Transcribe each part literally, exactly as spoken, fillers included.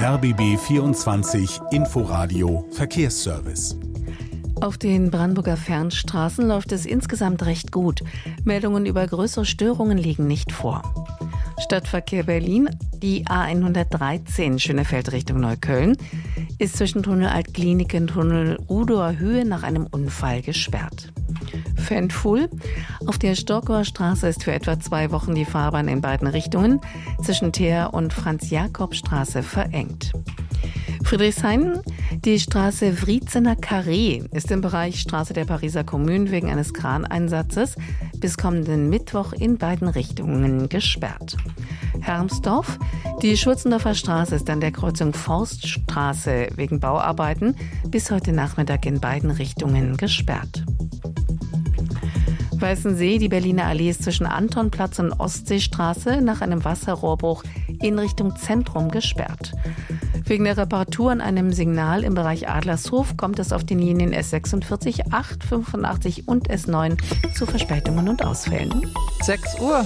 R B B vierundzwanzig Inforadio Verkehrsservice. Auf den Brandenburger Fernstraßen läuft es insgesamt recht gut. Meldungen über größere Störungen liegen nicht vor. Stadtverkehr Berlin, die A hundertdreizehn Schönefeld Richtung Neukölln, ist zwischen Tunnel Altkliniken und Tunnel Rudower Höhe nach einem Unfall gesperrt. Fendfuhl, auf der Storkower Straße ist für etwa zwei Wochen die Fahrbahn in beiden Richtungen zwischen Teer und Franz-Jakob-Straße verengt. Friedrichshain, die Straße Vriezener Carré ist im Bereich Straße der Pariser Kommune wegen eines Kraneinsatzes bis kommenden Mittwoch in beiden Richtungen gesperrt. Hermsdorf, die Schulzendorfer Straße ist an der Kreuzung Forststraße wegen Bauarbeiten bis heute Nachmittag in beiden Richtungen gesperrt. Weißensee, die Berliner Allee ist zwischen Antonplatz und Ostseestraße nach einem Wasserrohrbruch in Richtung Zentrum gesperrt. Wegen der Reparatur an einem Signal im Bereich Adlershof kommt es auf den Linien S sechsundvierzig, acht, fünfundachtzig und S neun zu Verspätungen und Ausfällen. sechs Uhr.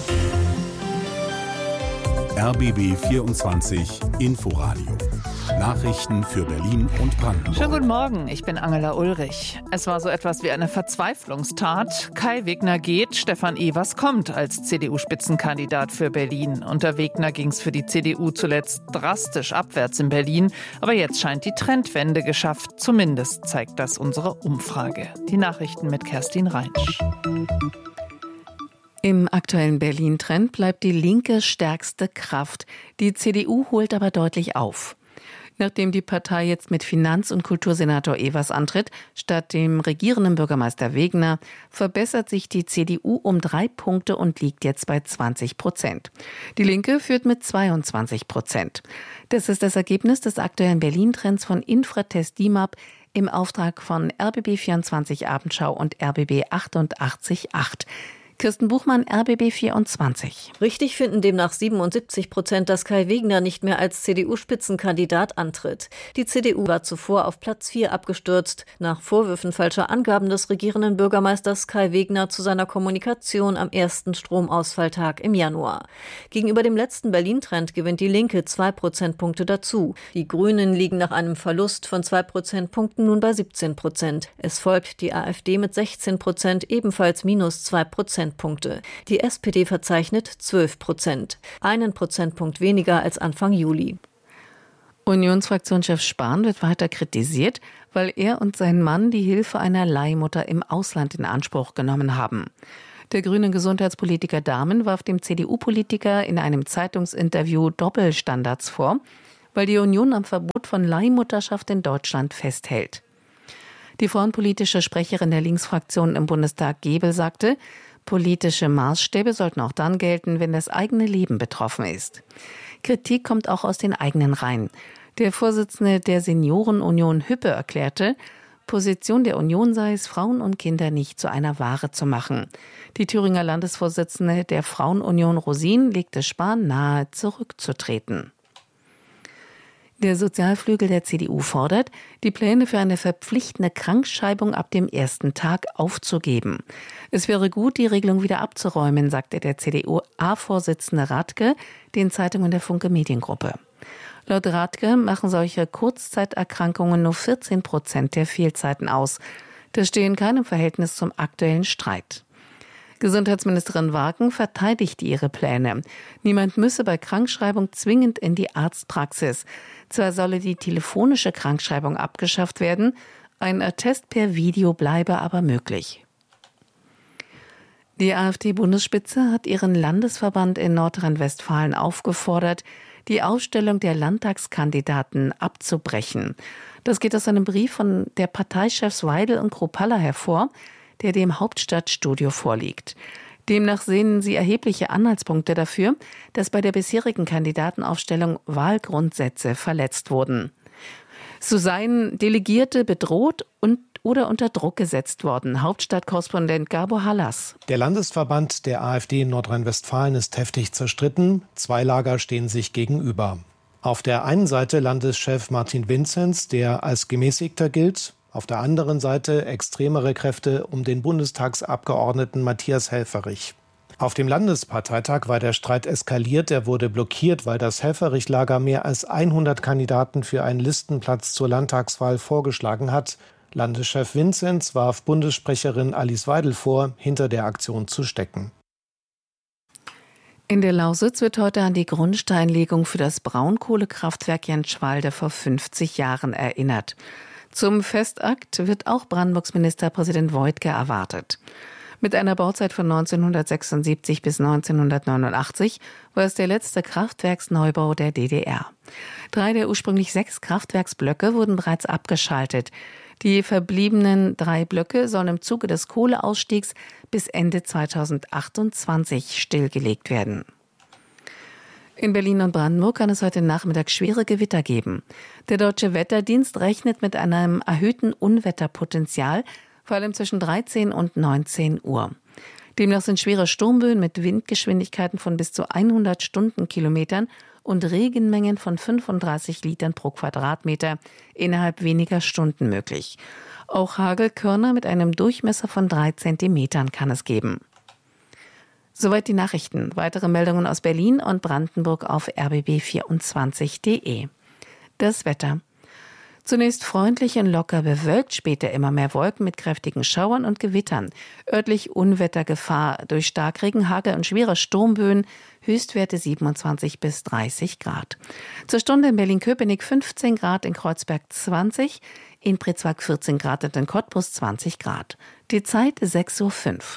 R B B vierundzwanzig Inforadio. Nachrichten für Berlin und Brandenburg. Schönen guten Morgen, ich bin Angela Ulrich. Es war so etwas wie eine Verzweiflungstat. Kai Wegner geht, Stefan Evers kommt als C D U-Spitzenkandidat für Berlin. Unter Wegner ging es für die C D U zuletzt drastisch abwärts in Berlin. Aber jetzt scheint die Trendwende geschafft. Zumindest zeigt das unsere Umfrage. Die Nachrichten mit Kerstin Reinsch. Im aktuellen Berlin-Trend bleibt die Linke stärkste Kraft. Die C D U holt aber deutlich auf. Nachdem die Partei jetzt mit Finanz- und Kultursenator Evers antritt, statt dem regierenden Bürgermeister Wegner, verbessert sich die C D U um drei Punkte und liegt jetzt bei zwanzig Prozent. Die Linke führt mit zweiundzwanzig Prozent. Das ist das Ergebnis des aktuellen Berlin-Trends von Infratest D I M A P im Auftrag von R B B vierundzwanzig Abendschau und R B B achtundachtzig Komma acht. Kirsten Buchmann, R B B vierundzwanzig. Richtig finden demnach siebenundsiebzig Prozent, dass Kai Wegner nicht mehr als C D U-Spitzenkandidat antritt. Die C D U war zuvor auf Platz vier abgestürzt, nach Vorwürfen falscher Angaben des regierenden Bürgermeisters Kai Wegner zu seiner Kommunikation am ersten Stromausfalltag im Januar. Gegenüber dem letzten Berlin-Trend gewinnt die Linke zwei Prozentpunkte dazu. Die Grünen liegen nach einem Verlust von zwei Prozentpunkten nun bei siebzehn Prozent. Es folgt die AfD mit sechzehn Prozent, ebenfalls minus zwei Prozentpunkte. Die S P D verzeichnet zwölf Prozent, einen Prozentpunkt weniger als Anfang Juli. Unionsfraktionschef Spahn wird weiter kritisiert, weil er und sein Mann die Hilfe einer Leihmutter im Ausland in Anspruch genommen haben. Der grüne Gesundheitspolitiker Dahmen warf dem C D U-Politiker in einem Zeitungsinterview Doppelstandards vor, weil die Union am Verbot von Leihmutterschaft in Deutschland festhält. Die frauenpolitische Sprecherin der Linksfraktion im Bundestag Gebel sagte, politische Maßstäbe sollten auch dann gelten, wenn das eigene Leben betroffen ist. Kritik kommt auch aus den eigenen Reihen. Der Vorsitzende der Seniorenunion Hüppe erklärte, Position der Union sei es, Frauen und Kinder nicht zu einer Ware zu machen. Die Thüringer Landesvorsitzende der Frauenunion Rosin legte Spahn nahe, zurückzutreten. Der Sozialflügel der C D U fordert, die Pläne für eine verpflichtende Krankschreibung ab dem ersten Tag aufzugeben. Es wäre gut, die Regelung wieder abzuräumen, sagte der C D U-A-Vorsitzende Radke den Zeitungen der Funke Mediengruppe. Laut Radke machen solche Kurzzeiterkrankungen nur vierzehn Prozent der Fehlzeiten aus. Das stehe in keinem Verhältnis zum aktuellen Streit. Gesundheitsministerin Wagen verteidigte ihre Pläne. Niemand müsse bei Krankschreibung zwingend in die Arztpraxis. Zwar solle die telefonische Krankschreibung abgeschafft werden, ein Attest per Video bleibe aber möglich. Die AfD-Bundesspitze hat ihren Landesverband in Nordrhein-Westfalen aufgefordert, die Aufstellung der Landtagskandidaten abzubrechen. Das geht aus einem Brief von der Parteichefs Weidel und Kruppalla hervor, der dem Hauptstadtstudio vorliegt. Demnach sehen sie erhebliche Anhaltspunkte dafür, dass bei der bisherigen Kandidatenaufstellung Wahlgrundsätze verletzt wurden. So seien Delegierte bedroht und oder unter Druck gesetzt worden. Hauptstadtkorrespondent Gabor Hallas. Der Landesverband der AfD in Nordrhein-Westfalen ist heftig zerstritten. Zwei Lager stehen sich gegenüber. Auf der einen Seite Landeschef Martin Vinzenz, der als Gemäßigter gilt. Auf der anderen Seite extremere Kräfte um den Bundestagsabgeordneten Matthias Helfferich. Auf dem Landesparteitag war der Streit eskaliert. Er wurde blockiert, weil das Helferichtlager mehr als hundert Kandidaten für einen Listenplatz zur Landtagswahl vorgeschlagen hat. Landeschef Vinzenz warf Bundessprecherin Alice Weidel vor, hinter der Aktion zu stecken. In der Lausitz wird heute an die Grundsteinlegung für das Braunkohlekraftwerk Jentschwalde vor fünfzig Jahren erinnert. Zum Festakt wird auch Brandenburgs Ministerpräsident Woidke erwartet. Mit einer Bauzeit von neunzehnhundertsechsundsiebzig bis neunzehnhundertneunundachtzig war es der letzte Kraftwerksneubau der D D R. Drei der ursprünglich sechs Kraftwerksblöcke wurden bereits abgeschaltet. Die verbliebenen drei Blöcke sollen im Zuge des Kohleausstiegs bis Ende zweitausendachtundzwanzig stillgelegt werden. In Berlin und Brandenburg kann es heute Nachmittag schwere Gewitter geben. Der Deutsche Wetterdienst rechnet mit einem erhöhten Unwetterpotenzial, vor allem zwischen dreizehn und neunzehn Uhr. Demnach sind schwere Sturmböen mit Windgeschwindigkeiten von bis zu hundert Stundenkilometern und Regenmengen von fünfunddreißig Litern pro Quadratmeter innerhalb weniger Stunden möglich. Auch Hagelkörner mit einem Durchmesser von drei Zentimetern kann es geben. Soweit die Nachrichten. Weitere Meldungen aus Berlin und Brandenburg auf r b b vierundzwanzig punkt d e. Das Wetter. Zunächst freundlich und locker bewölkt, später immer mehr Wolken mit kräftigen Schauern und Gewittern. Örtlich Unwettergefahr durch Starkregen, Hagel und schwere Sturmböen. Höchstwerte siebenundzwanzig bis dreißig Grad. Zur Stunde in Berlin-Köpenick fünfzehn Grad, in Kreuzberg zwanzig, in Pritzwalk vierzehn Grad und in Cottbus zwanzig Grad. Die Zeit sechs Uhr fünf.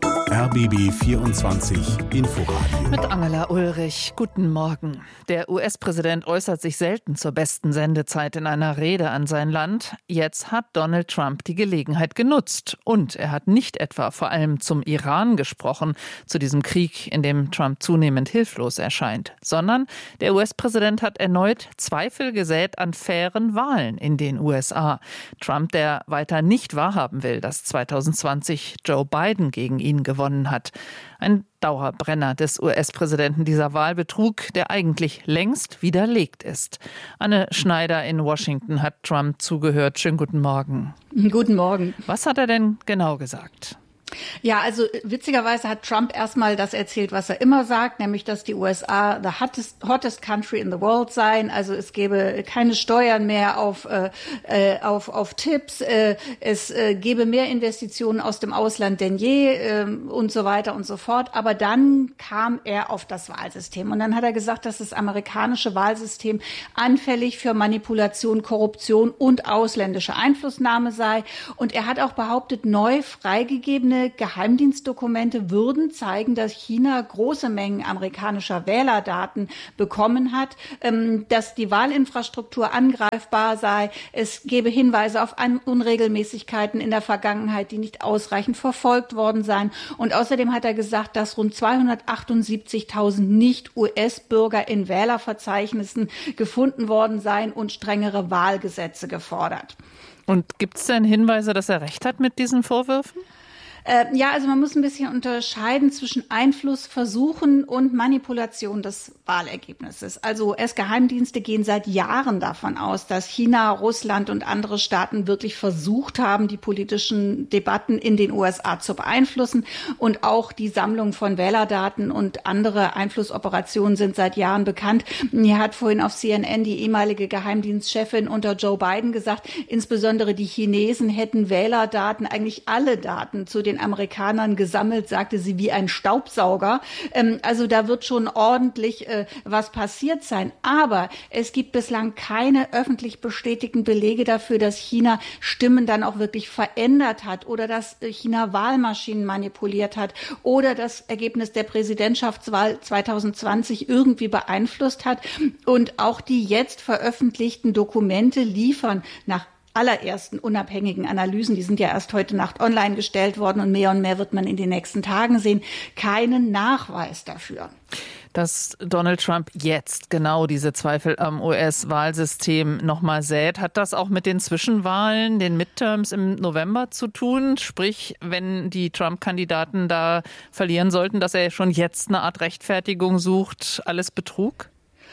R B B vierundzwanzig Inforadio. Mit Angela Ulrich. Guten Morgen. Der U S-Präsident äußert sich selten zur besten Sendezeit in einer Rede an sein Land. Jetzt hat Donald Trump die Gelegenheit genutzt. Und er hat nicht etwa vor allem zum Iran gesprochen, zu diesem Krieg, in dem Trump zunehmend hilflos erscheint, sondern der U S-Präsident hat erneut Zweifel gesät an fairen Wahlen in den U S A. Trump, der weiter nicht wahrhaben will, dass zweitausendzwanzig Joe Biden gegen ihn gewonnen hat. Ein Dauerbrenner des U S-Präsidenten, dieser Wahlbetrug, der eigentlich längst widerlegt ist. Anne Schneider in Washington hat Trump zugehört. Schönen guten Morgen. Guten Morgen. Was hat er denn genau gesagt? Ja, also witzigerweise hat Trump erstmal das erzählt, was er immer sagt, nämlich, dass die U S A the hottest, hottest country in the world seien. Also es gäbe keine Steuern mehr auf, äh, auf, auf Tipps, äh, es äh, gäbe mehr Investitionen aus dem Ausland denn je äh, und so weiter und so fort. Aber dann kam er auf das Wahlsystem und dann hat er gesagt, dass das amerikanische Wahlsystem anfällig für Manipulation, Korruption und ausländische Einflussnahme sei. Und er hat auch behauptet, neu freigegebene Geheimdienstdokumente würden zeigen, dass China große Mengen amerikanischer Wählerdaten bekommen hat, dass die Wahlinfrastruktur angreifbar sei. Es gebe Hinweise auf Unregelmäßigkeiten in der Vergangenheit, die nicht ausreichend verfolgt worden seien. Und außerdem hat er gesagt, dass rund zweihundertachtundsiebzigtausend Nicht-U S-Bürger in Wählerverzeichnissen gefunden worden seien und strengere Wahlgesetze gefordert. Und gibt es denn Hinweise, dass er recht hat mit diesen Vorwürfen? Äh, ja, also man muss ein bisschen unterscheiden zwischen Einflussversuchen und Manipulation des Wahlergebnisses. Also U S-Geheimdienste gehen seit Jahren davon aus, dass China, Russland und andere Staaten wirklich versucht haben, die politischen Debatten in den U S A zu beeinflussen. Und auch die Sammlung von Wählerdaten und andere Einflussoperationen sind seit Jahren bekannt. Hier hat vorhin auf C N N die ehemalige Geheimdienstchefin unter Joe Biden gesagt, insbesondere die Chinesen hätten Wählerdaten, eigentlich alle Daten zu den Amerikanern gesammelt, sagte sie, wie ein Staubsauger. Ähm, also da wird schon ordentlich äh, was passiert sein. Aber es gibt bislang keine öffentlich bestätigten Belege dafür, dass China Stimmen dann auch wirklich verändert hat oder dass China Wahlmaschinen manipuliert hat oder das Ergebnis der Präsidentschaftswahl zweitausendzwanzig irgendwie beeinflusst hat. Und auch die jetzt veröffentlichten Dokumente liefern nach allerersten unabhängigen Analysen, die sind ja erst heute Nacht online gestellt worden und mehr und mehr wird man in den nächsten Tagen sehen, keinen Nachweis dafür. Dass Donald Trump jetzt genau diese Zweifel am U S-Wahlsystem nochmal sät, hat das auch mit den Zwischenwahlen, den Midterms im November zu tun? Sprich, wenn die Trump-Kandidaten da verlieren sollten, dass er schon jetzt eine Art Rechtfertigung sucht, alles Betrug?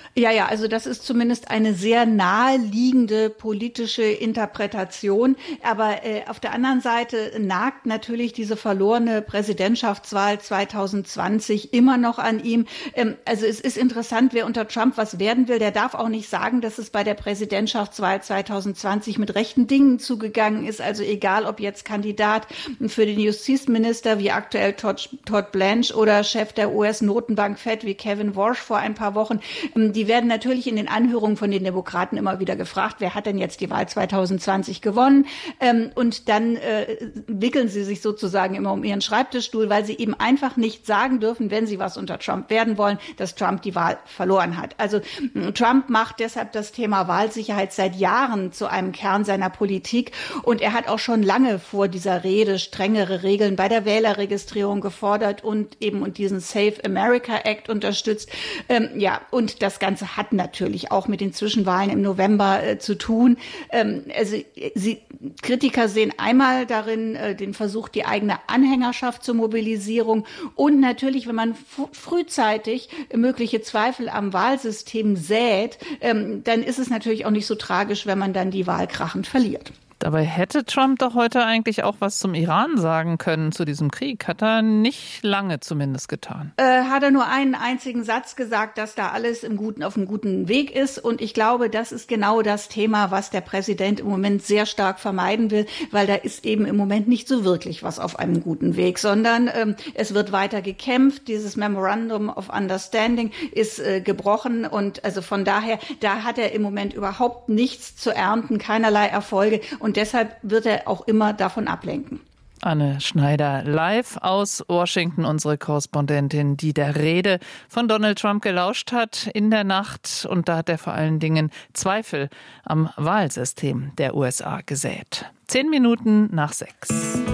Ja, ja, also das ist zumindest eine sehr naheliegende politische Interpretation. Aber äh, auf der anderen Seite nagt natürlich diese verlorene Präsidentschaftswahl zwanzig zwanzig immer noch an ihm. Ähm, also es ist interessant, wer unter Trump was werden will, der darf auch nicht sagen, dass es bei der Präsidentschaftswahl zwanzig zwanzig mit rechten Dingen zugegangen ist. Also egal, ob jetzt Kandidat für den Justizminister wie aktuell Todd, Todd Blanche oder Chef der U S-Notenbank Fed wie Kevin Warsh vor ein paar Wochen, ähm, die werden natürlich in den Anhörungen von den Demokraten immer wieder gefragt, wer hat denn jetzt die Wahl zwanzig zwanzig gewonnen? Ähm, und dann äh, wickeln sie sich sozusagen immer um ihren Schreibtischstuhl, weil sie eben einfach nicht sagen dürfen, wenn sie was unter Trump werden wollen, dass Trump die Wahl verloren hat. Also Trump macht deshalb das Thema Wahlsicherheit seit Jahren zu einem Kern seiner Politik. Und er hat auch schon lange vor dieser Rede strengere Regeln bei der Wählerregistrierung gefordert und eben und diesen Save America Act unterstützt. Ähm, ja, und das Ganze hat natürlich auch mit den Zwischenwahlen im November äh, zu tun. Ähm, also sie, Kritiker sehen einmal darin äh, den Versuch, die eigene Anhängerschaft zur Mobilisierung und natürlich, wenn man f- frühzeitig mögliche Zweifel am Wahlsystem sät, ähm, dann ist es natürlich auch nicht so tragisch, wenn man dann die Wahl krachend verliert. Dabei hätte Trump doch heute eigentlich auch was zum Iran sagen können, zu diesem Krieg. Hat er nicht lange zumindest getan. Äh, hat er nur einen einzigen Satz gesagt, dass da alles im Guten, auf einem guten Weg ist. Und ich glaube, das ist genau das Thema, was der Präsident im Moment sehr stark vermeiden will, weil da ist eben im Moment nicht so wirklich was auf einem guten Weg, sondern ähm, es wird weiter gekämpft. Dieses Memorandum of Understanding ist äh, gebrochen. Und also von daher, da hat er im Moment überhaupt nichts zu ernten, keinerlei Erfolge. Und deshalb wird er auch immer davon ablenken. Anne Schneider live aus Washington, unsere Korrespondentin, die der Rede von Donald Trump gelauscht hat in der Nacht. Und da hat er vor allen Dingen Zweifel am Wahlsystem der U S A gesät. Zehn Minuten nach sechs.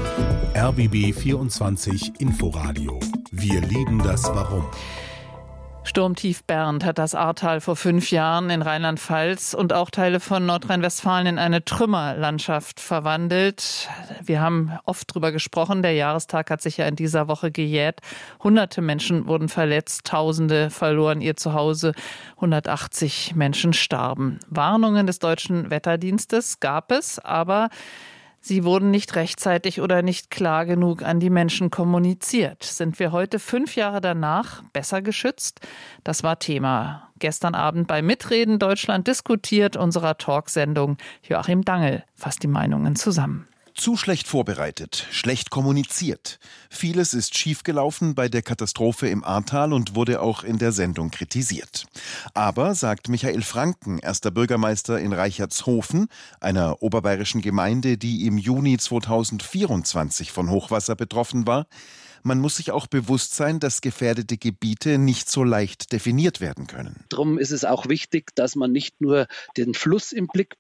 R B B vierundzwanzig Inforadio. Wir lieben das Warum. Sturmtief Bernd hat das Ahrtal vor fünf Jahren in Rheinland-Pfalz und auch Teile von Nordrhein-Westfalen in eine Trümmerlandschaft verwandelt. Wir haben oft drüber gesprochen. Der Jahrestag hat sich ja in dieser Woche gejährt. Hunderte Menschen wurden verletzt, Tausende verloren ihr Zuhause, hundertachtzig Menschen starben. Warnungen des Deutschen Wetterdienstes gab es, aber sie wurden nicht rechtzeitig oder nicht klar genug an die Menschen kommuniziert. Sind wir heute, fünf Jahre danach, besser geschützt? Das war Thema gestern Abend bei Mitreden Deutschland diskutiert, unserer Talksendung. Joachim Dangel fasst die Meinungen zusammen. Zu schlecht vorbereitet, schlecht kommuniziert. Vieles ist schiefgelaufen bei der Katastrophe im Ahrtal und wurde auch in der Sendung kritisiert. Aber, sagt Michael Franken, erster Bürgermeister in Reichertshofen, einer oberbayerischen Gemeinde, die im Juni zweitausendvierundzwanzig von Hochwasser betroffen war, man muss sich auch bewusst sein, dass gefährdete Gebiete nicht so leicht definiert werden können. Darum ist es auch wichtig, dass man nicht nur den Fluss im Blick